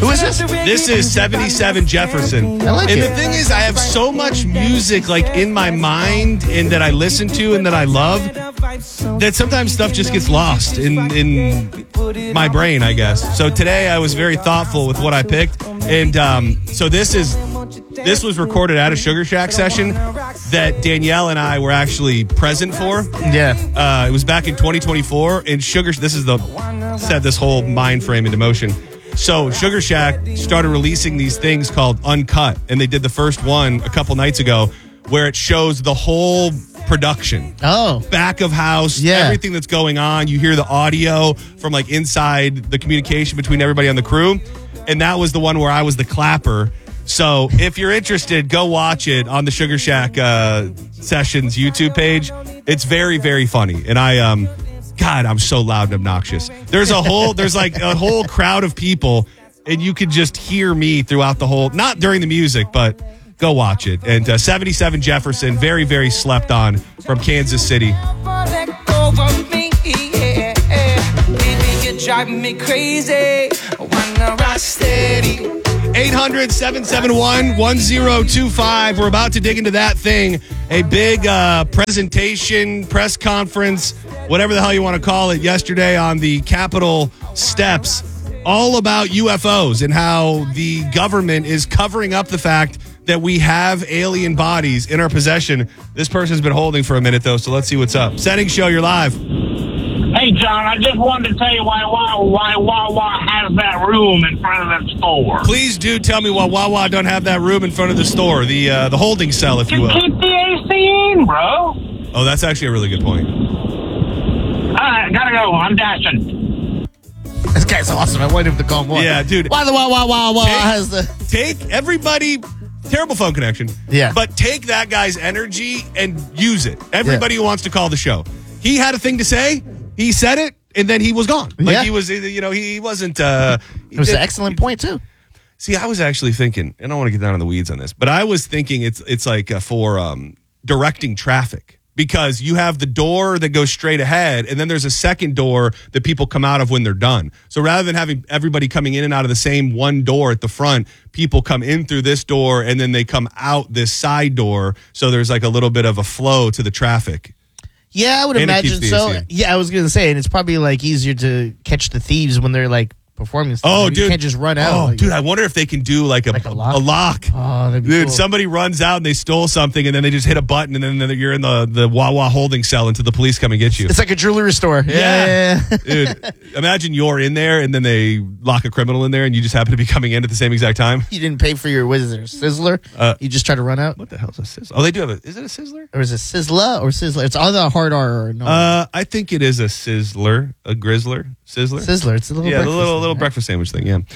Who is this? This is 77 Jefferson. I like and it. the thing is, I have so much music like in my mind and that I listen to and that I love that sometimes stuff just gets lost in my brain, I guess. So today I was very thoughtful with what I picked. And so this was recorded at a Sugar Shack session that Danielle and I were actually present for. Yeah. It was back in 2024, and set this whole mind frame into motion. So Sugar Shack started releasing these things called Uncut, and they did the first one a couple nights ago where it shows the whole production. Oh. Back of house, everything that's going on. You hear the audio from like inside the communication between everybody on the crew, and that was the one where I was the clapper. So if you're interested, go watch it on the Sugar Shack Sessions YouTube page. It's very, very funny. And God, I'm so loud and obnoxious. There's like a whole crowd of people, and you can just hear me throughout the whole, not during the music, but go watch it. And 77 Jefferson, very, very slept on from Kansas City. Driving me crazy. Wanna rock steady. 800-771-1025. We're about to dig into that thing. A big presentation, press conference, whatever the hell you want to call it, yesterday on the Capitol steps, all about UFOs and how the government is covering up the fact that we have alien bodies in our possession. This person's been holding for a minute, though, so let's see what's up. Setting show, you're live. Hey, John, I just wanted to tell you why Wawa has that room in front of the store. Please do tell me why Wawa don't have that room in front of the store, the holding cell, if you will. Keep the AC in, bro. Oh, that's actually a really good point. All right, gotta go. I'm dashing. This guy's awesome. I want him to call more. Yeah, dude. Why the Wawa has the... Take everybody... Terrible phone connection. Yeah. But take that guy's energy and use it. Everybody who wants to call the show. He had a thing to say. He said it, and then he was gone. Like he was, he wasn't. It was an excellent point too. See, I was actually thinking, and I don't want to get down in the weeds on this, but I was thinking it's like for directing traffic, because you have the door that goes straight ahead, and then there's a second door that people come out of when they're done. So rather than having everybody coming in and out of the same one door at the front, people come in through this door, and then they come out this side door. So there's like a little bit of a flow to the traffic. Yeah, I would imagine so. Yeah, I was going to say, and it's probably like easier to catch the thieves when they're like performing stuff. Oh, dude. You can't just run out. Oh, dude, I wonder if they can do like a lock. Oh, that'd be dude, cool. Somebody runs out and they stole something, and then they just hit a button, and then you're in the Wawa holding cell until the police come and get you. It's like a jewelry store. Yeah. Dude, imagine you're in there, and then they lock a criminal in there, and you just happen to be coming in at the same exact time. You didn't pay for your, what is there, Sizzler? You just try to run out? What the hell is a Sizzler? Oh, they do have is it a Sizzler? Or is it Sizzler or Sizzler? It's either a hard R or no. I think it is a Sizzler, a Grizzler. Sizzler? Sizzler. It's a little breakfast the little breakfast sandwich thing, yeah.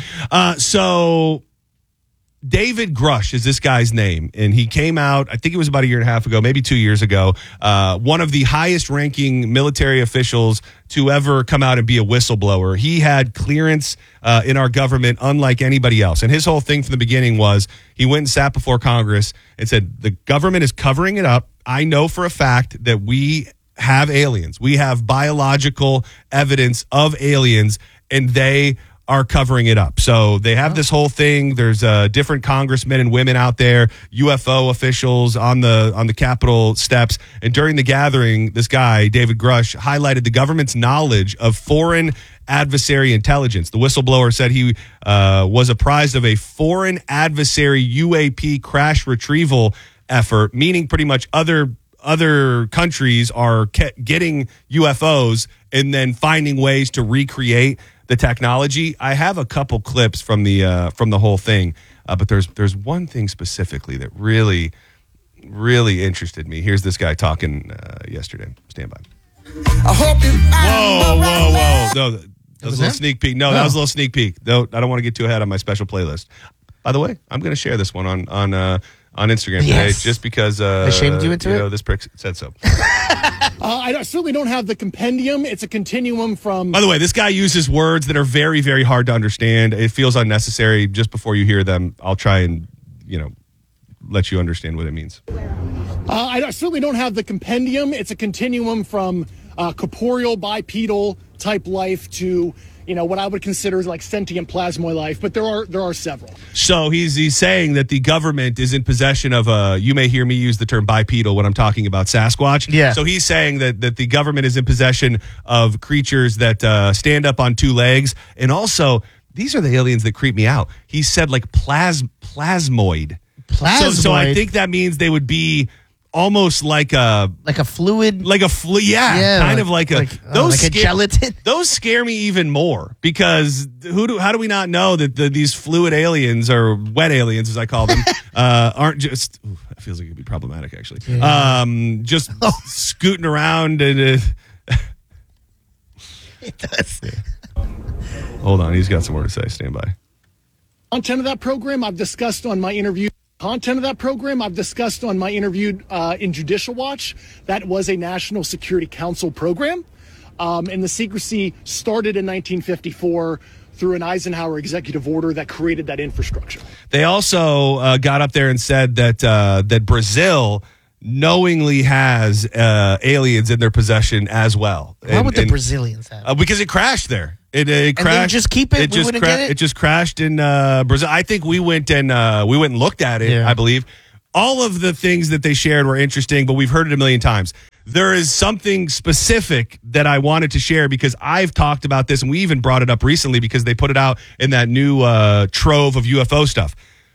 So David Grush is this guy's name, and he came out, I think it was about a year and a half ago, maybe 2 years ago, one of the highest ranking military officials to ever come out and be a whistleblower. He had clearance in our government unlike anybody else. And his whole thing from the beginning was he went and sat before Congress and said, the government is covering it up. I know for a fact that we have aliens. We have biological evidence of aliens, and they are covering it up. So they have this whole thing. There's different congressmen and women out there, UFO officials on the Capitol steps. And during the gathering, this guy, David Grush, highlighted the government's knowledge of foreign adversary intelligence. The whistleblower said he was apprised of a foreign adversary UAP crash retrieval effort, meaning pretty much other countries are getting UFOs and then finding ways to recreate the technology. I have a couple clips from the whole thing, but there's one thing specifically that really, really interested me. Here's this guy talking yesterday. Stand by. I hope you Whoa. No, that was a little sneak peek. No, that was a little sneak peek. No, I don't want to get too ahead on my special playlist. By the way, I'm going to share this one on Instagram today, just because I shamed you into it. This prick said so. I certainly don't have the compendium. It's a continuum from... By the way, this guy uses words that are very, very hard to understand. It feels unnecessary. Just before you hear them, I'll try and, let you understand what it means. I certainly don't have the compendium. It's a continuum from corporeal, bipedal type life to, what I would consider like sentient plasmoid life, but there are several. So he's saying that the government is in possession of you may hear me use the term bipedal when I'm talking about Sasquatch. Yeah. So he's saying that the government is in possession of creatures that stand up on two legs. And also, these are the aliens that creep me out. He said like plasmoid. Plasmoid? So I think that means they would be almost like a fluid, kind of like a gelatin. Those scare me even more because how do we not know that these fluid aliens or wet aliens, as I call them, aren't just? Ooh, that feels like it'd be problematic, actually. Yeah. Just scooting around and. It does. Yeah. Hold on, he's got some more to say. Stand by. Content of that program I've discussed on my interview. In Judicial Watch. That was a National Security Council program. And the secrecy started in 1954 through an Eisenhower executive order that created that infrastructure. They also got up there and said that Brazil knowingly has aliens in their possession as well. Why would the Brazilians have? Because it crashed there. It crashed. And they would just keep it. It just crashed in Brazil. I think we went and looked at it. Yeah. I believe all of the things that they shared were interesting, but we've heard it a million times. There is something specific that I wanted to share because I've talked about this, and we even brought it up recently because they put it out in that new trove of UFO stuff.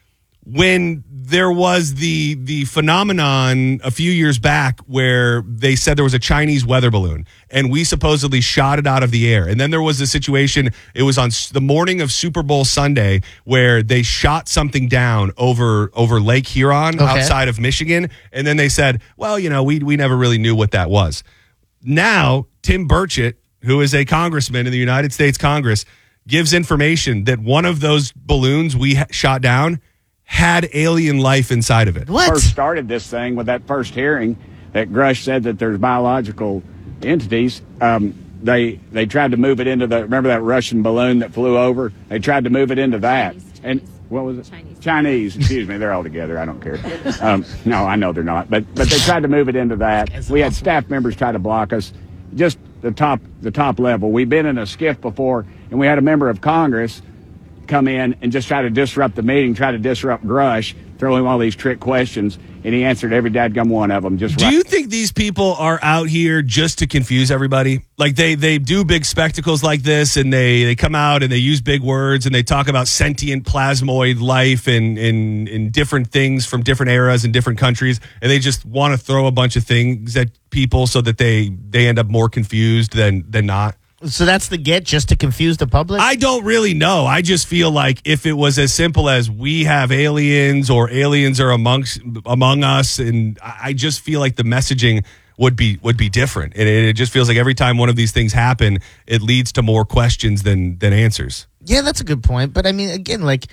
When there was the phenomenon a few years back where they said there was a Chinese weather balloon and we supposedly shot it out of the air. And then there was a situation, it was on the morning of Super Bowl Sunday where they shot something down over Lake Huron outside of Michigan. And then they said, well, we never really knew what that was. Now, Tim Burchett, who is a congressman in the United States Congress, gives information that one of those balloons we shot down had alien life inside of it. What? First started this thing with that first hearing that Grush said that there's biological entities. They tried to move it into remember that Russian balloon that flew over? They tried to move it into that. And what was it? Chinese. Excuse me. They're all together. I don't care. No, I know they're not. But they tried to move it into that. We had staff members try to block us. Just the top level. We've been in a skiff before, and we had a member of Congress come in and just try to disrupt the meeting, try to disrupt Grush, throw him all these trick questions, and he answered every dadgum one of them. Do you think these people are out here just to confuse everybody? Like they do big spectacles like this, and they come out and they use big words and they talk about sentient plasmoid life and in different things from different eras and different countries, and they just want to throw a bunch of things at people so that they end up more confused than not? So that's the get, just to confuse the public? I don't really know. I just feel like if it was as simple as we have aliens or aliens are among us, and I just feel like the messaging would be different. And it just feels like every time one of these things happen, it leads to more questions than answers. Yeah, that's a good point. But I mean, again, like,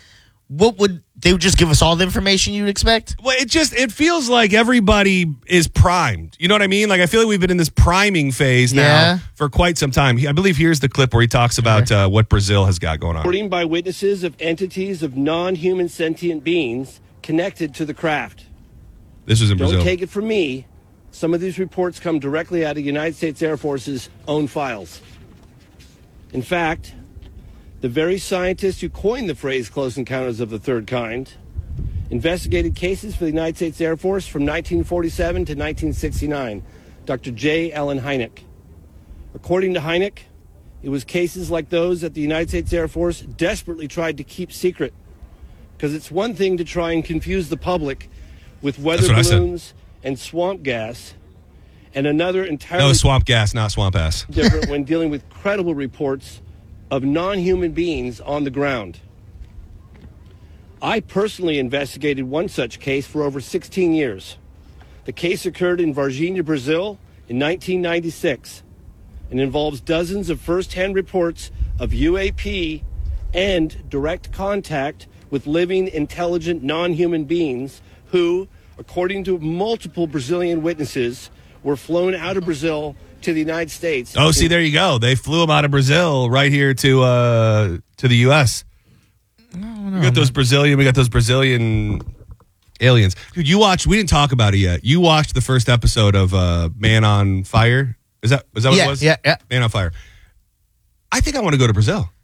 they would just give us all the information you'd expect? Well, it feels like everybody is primed. You know what I mean? Like, I feel like we've been in this priming phase now for quite some time. I believe here's the clip where he talks about what Brazil has got going on. Reporting by witnesses of entities of non-human sentient beings connected to the craft. This was in Brazil. Don't take it from me. Some of these reports come directly out of the United States Air Force's own files. In fact, the very scientists who coined the phrase close encounters of the third kind investigated cases for the United States Air Force from 1947 to 1969, Dr. J. Allen Hynek. According to Hynek, it was cases like those that the United States Air Force desperately tried to keep secret, because it's one thing to try and confuse the public with weather balloons and swamp gas, and another entirely no, swamp gas, not swamp ass. different when dealing with credible reports of non-human beings on the ground. I personally investigated one such case for over 16 years. The case occurred in Varginha, Brazil in 1996 and involves dozens of first-hand reports of UAP and direct contact with living, intelligent, non-human beings who, according to multiple Brazilian witnesses, were flown out of Brazil to the United States. Oh, see, there you go. They flew them out of Brazil right here to the U.S. We got those Brazilian aliens. Dude, we didn't talk about it yet. You watched the first episode of Man on Fire? Is that what it was? Yeah. Man on Fire. I think I want to go to Brazil.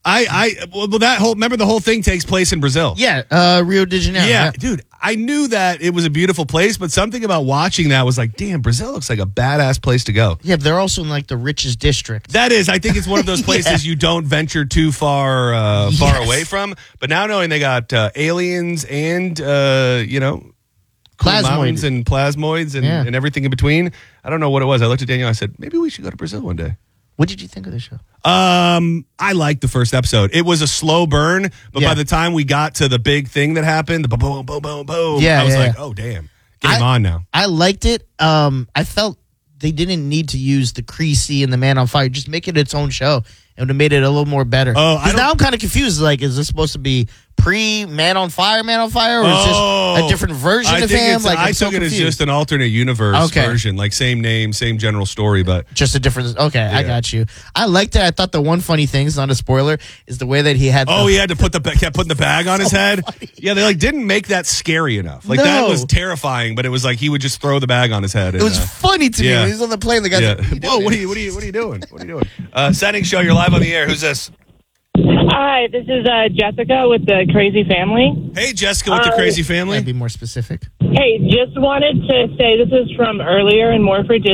Remember the whole thing takes place in Brazil. Yeah, Rio de Janeiro. Yeah, dude, I knew that it was a beautiful place, but something about watching that was like, damn, Brazil looks like a badass place to go. Yeah, but they're also in like the richest district. That is, I think it's one of those places you don't venture too far away from. But now knowing they got aliens and cool mountains and plasmoids and everything in between, I don't know what it was. I looked at Daniel. I said, maybe we should go to Brazil one day. What did you think of the show? I liked the first episode. It was a slow burn, but by the time we got to the big thing that happened, the boom, boom, boom, boom, I was like, oh, damn. Game on now. I liked it. I felt they didn't need to use the Creasy and the Man on Fire. Just make it its own show. It would have made it a little more better. Now I'm kind of confused. Like, is this supposed to be pre-Man on Fire, or is this a different version of him? Like, I took it as just an alternate universe version, like same name, same general story, but just a different. Okay, I got you. I liked it. I thought the one funny thing, it's not a spoiler, is the way that he had. He had to kept putting the bag on his head. Funny. Yeah, they didn't make that scary enough. Like that was terrifying, but it was like he would just throw the bag on his head. It was funny to me when he's on the plane. The guy's like, whoa, what are you doing? What are you doing? Setting show. You're live on the air. Who's this? Hi, this is Jessica with the Crazy Family. Hey, Jessica with the Crazy Family. Be more specific. Hey, just wanted to say this is from earlier in Morford.